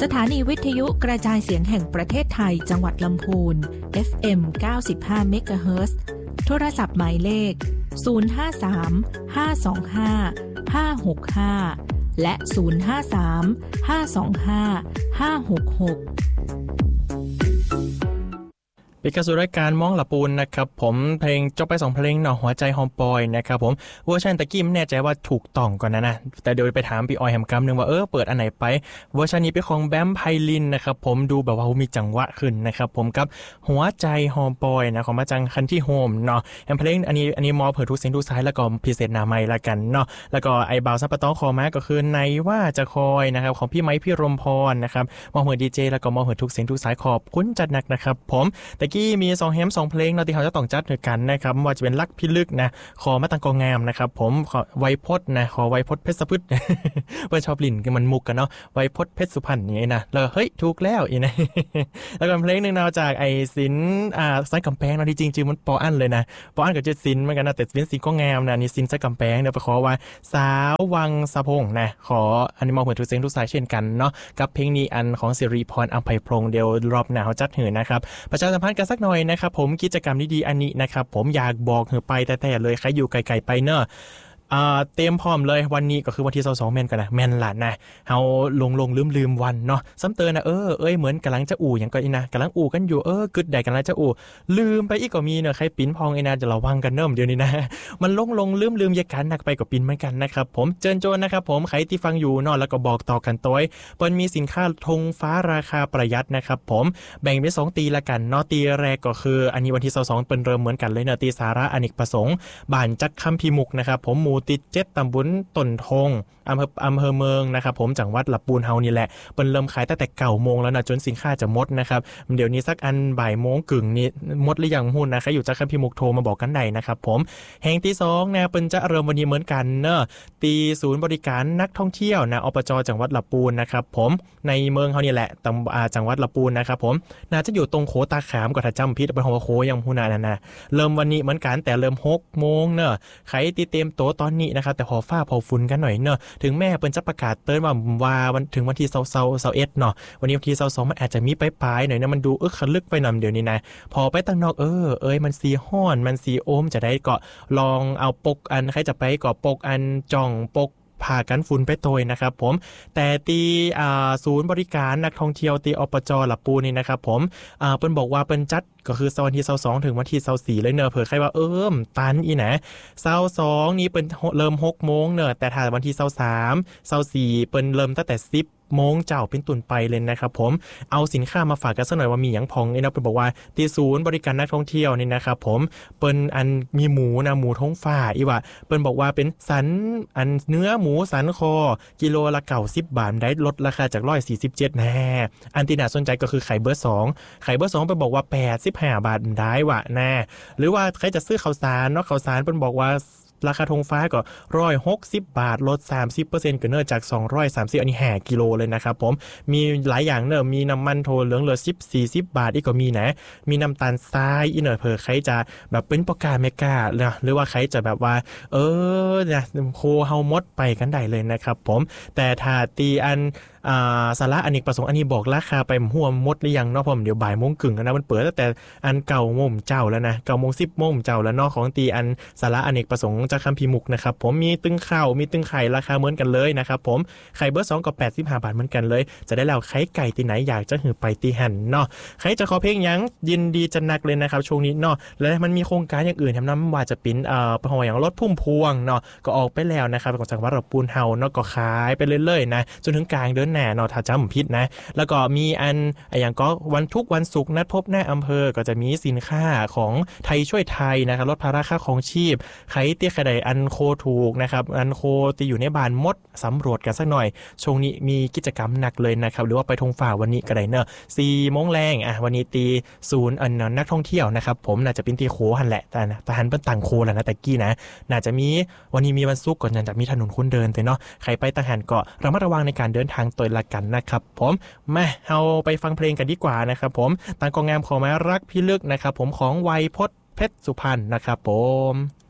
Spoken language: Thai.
สถานีวิทยุกระจายเสียงแห่งประเทศไทยจังหวัดลำพูน FM 95 เมกะเฮิรตซ์โทรศัพท์หมายเลข053 525 565และ053 525 566 เป็นการสู่รายการมองละปูนนะครับผมเพลงจบไป2เพลงเนาะหัวใจหอมปอยนะครับผมเวอร์ชันตะกี้ไม่แน่ใจว่าถูกต้องก่อนนะแต่เดี๋ยวไปถามพี่ออยแฮมกัมนึงว่าเปิดอันไหนไปเวอร์ชันนี้เป็นของแบมไพลินนะครับผมดูแบบว่ามีจังหวะขึ้นนะครับผมกับหัวใจหอมปอยนะของมาจังคันที่โฮมเนาะแอมเพลงอันนี้มอเปิดทุกเสียงทุกสายแล้วก็พิเศษหน้าใหม่ละกันเนาะแล้วก็ไอ้บ่าวซับปะต้องคอมาก็คือในว่าจะคอยนะครับของพี่ไม้พี่รมพรนะครับมอเปิดดีเจแล้วก็มอเปิดทุกเสียงทุกสายขอบคุณจัดหนักนะครับผมตะกี้มี2แฮม2เพลงเนาะที่เขาจะต้องจัดกันนะครับว่าจะเป็นรักพิลึกนะขอมาตังกองงามนะครับผมขอไวพจน์นะขอไวพจน์เพชรพืชว่าชอบลิ้นกันมันมุกกันเนาะไวพจน์เพชรสุพรรณอย่างนี้นะแล้วเฮ้ยถูกแล้วอีนะแล้วก็เพลงนึงเนาะจากไอ้ศิลป์สายกำแพงเนาะที่จริงๆมันปออั้นเลยนะปออั้นกับเจศิลป์เหมือนกันนะแต่เป็นศิลป์ก็งามนะนี่ศิลป์สายกำแพงเดี๋ยวไปขอว่าสาววังสะพงนะขออันนี้มองเหมือนทุกเสียงทุกสายเช่นกันเนาะกับเพลงนี้อันของสิริพรอัมไพพงษ์เดี๋ยวรอบหน้าเขาจัดหื่นนะครับประชาสัมพันธ์กันสักหน่อยนะครับผมกิจกรรมดีๆอันนี้นะครับผมอยากบอกให้ไปแต่เลยใครอยู่ไกลๆไปเนอะเตรียมพร้อมเลยวันนี้ก็คือวันที่22แม่นกันนะแม่นล่ะนะเฮาลงลืมวันเนาะซ้ำเตือนนะเหมือนกำลังจะอู่อย่างก็อีนะกำลังอู่กันอยู่กึดใดกำลังจะอู่ลืมไปอีกก็มีเนอะใครปิ้นพองไอ้นะจะระวังกันเนิ่มเดี๋ยวนี้นะมันลงลืมยากันหนักไปก็ปิ้นเหมือนกันนะครับผมเจิญโจนนะครับผมใครที่ฟังอยู่เนาะแล้วก็บอกต่อกันต้อยเปิ้นมีสินค้าธงฟ้าราคาประหยัดนะครับผมแบ่งเป็น2ตีละกันเนาะตีแรกก็คืออันนี้วันที่22เปิ้นเริ่มเหมือนกันเลยเนาะตีสาระอเนกประสงค์บ้านจักคำพิมุกนะครับผมหมู่ติด7ตำบลต้นทงอำเภอเมืองนะครับผมจังหวัดลำพูนเฮานี่แหละเปิ้นเริ่มขายตั้งแต่9 โมงแล้วนะจนสินค้าจะหมดนะครับเดี๋ยวนี้สักอันบ่ายโมงกึ่งนี้หมดหรือยังหุ้นนะใครอยู่จักคำพิมุกโทรมาบอกกันได้นะครับผมแห่งที่2นะเปิ้นจะเริ่มวันนี้เหมือนกันเนอะตีศูนย์บริการนักท่องเที่ยวนะอบจ.จังหวัดลำพูนนะครับผมในเมืองเฮานี่แหละจังหวัดลำพูนนะครับผมน่าจะอยู่ตรงโคตาขามก็ถ้าจำผิดเป็นของโคยังฮู้น่ะนะเริ่มวันนี้เหมือนกันแต่เริ่ม6 โมงเนอะใครติเต็มโตตอนนี้นะครับแต่พอฟ้าพอฝุ่นกันหน่อยเนอะถึงแม่เปิ้นจะประกาศเตือนว่าวันถึงวันที่21เนาะวันนี้วันที่22มันอาจจะมีปลายๆหน่อยนะมันดูขลึกไปนำเดี๋ยวนี้นะพอไปตั้งนอกมันสีฮ้อนมันสีโอมจะได้ก็ลองเอาปกอันใครจะไปก็ปกอันจ่องปกผ่ากันฝุ่นไปโตยนะครับผมแต่ตีศูนย์บริการนักท่องเที่ยวตีอบจ.ลำพูนนี่นะครับผมเปิ้นบอกว่าเปิ้นจัดก็คือวันที่22ถึงวันที่24เลยเนอะเผื่อใครว่าตันอีนะ22นี้เปิ้นเริ่ม6 โมงเนอะแต่ถ้าวันที่23 24เปิ้นเริ่มตั้งแต่10 โมงเจ้าเป็นตุนไปเลยนะครับผมเอาสินค้ามาฝากกันสักหน่อยว่ามีหยังพองนี่นะเปิ้นบอกว่าที่ศูนย์บริการนักท่องเที่ยวนี่นะครับผมเปิ้นอันมีหมูท้องฟ้าอีว่าเปิ้นบอกว่าเป็นสันอันเนื้อหมูสันคอกิโลละ90 บาทได้ลดราคาจาก147แน่อันที่น่าสนใจก็คือไข่เบอร์2เปิ้นบอกว่า85 บาทได้ว่ะแน่หรือว่าใครจะซื้อข้าวสารเนาะข้าวสารเปิ้นบอกว่าราคาธงฟ้าก็160 บาทลด 30% ก็เนื่องจาก230อันนี้5 กิโลเลยนะครับผมมีหลายอย่างเนอะมีน้ำมันโทเหลืองเหลือ40 บาทอีกก็มีนะมีน้ำตาลทรายอีเนอะเผื่อใครจะแบบเป็นปากกาเมกานะหรือว่าใครจะแบบว่าเนี่ยโคเฮามดไปกันได้เลยนะครับผมแต่ถ้าตีอันสาระอเนกประสงค์อันนี้บอกราคาไปหัวมดหรือยังเนาะผมเดี๋ยวบ่ายโมงกึ่งนะมันเปิดตั้งแต่อัน9 โมงเจ้าแล้วนะ9 โมง 10 โมงเจ้าแล้วเนาะของตีอันสาระอเนกประสงค์จากคำพิมุกนะครับผมมีตึงข้าวมีตึงไข่ราคาเหมือนกันเลยนะครับผมไข่เบอร์2ก็85 บาทเหมือนกันเลยจะได้แล้วไข่ไก่ที่ไหนอยากจะหือไปตีหันเนาะใครจะขอเพลงยังยินดีจะนักเลยนะครับช่วงนี้เนาะและมันมีโครงการอย่างอื่นทำน้ำว่าจะปิ้นพออย่างรถพุ่มพวงเนาะก็ออกไปแล้วนะครับของจังหวัดลำพูนเฮาเนาะก็ขายไปเรื่อยๆนะจนถึงกลางเดือนหน้าเนาะถ้าจำผิดนะแล้วก็มีอันอย่างก็วันศุกร์นัดพบหน้าอำเภอก็จะมีสินค้าของไทยช่วยไทยนะครับลดภาระค่าของชีพใครเตี้ยใครใดอันโคถูกนะครับอันโคที่อยู่ในบ้านมดสำรวจกันสักหน่อยช่วงนี้มีกิจกรรมหนักเลยนะครับหรือว่าไปธงฝ่าวันนี้ก็ได้เนอะ4 โมงแรงวันนี้ตีศูนย์นักท่องเที่ยวนะครับผมน่าจะเป็นตีโคหันแหละแต่หันเป็นต่างโคแหละนะแต่กี้นะน่าจะมีวันนี้มีวันศุกร์ก่อนจะมีถนนคนเดินแต่เนาะใครไปต่างหันก็ระมัดระวังในการเดินทางตัวละกันนะครับผมมาเอาไปฟังเพลงกันดีกว่านะครับผมต่างกองงามขอมารักพี่ลึกนะครับผมของไวพจน์เพชรสุพรรณนะครับผม